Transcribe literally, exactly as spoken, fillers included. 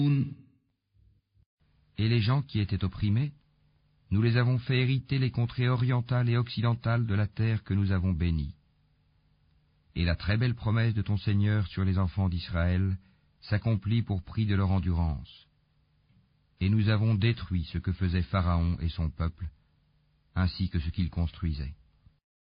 Et les gens qui étaient opprimés, nous les avons fait hériter les contrées orientales et occidentales de la terre que nous avons bénie. Et la très belle promesse de ton Seigneur sur les enfants d'Israël s'accomplit pour prix de leur endurance. Et nous avons détruit ce que faisait Pharaon et son peuple, ainsi que ce qu'ils construisaient.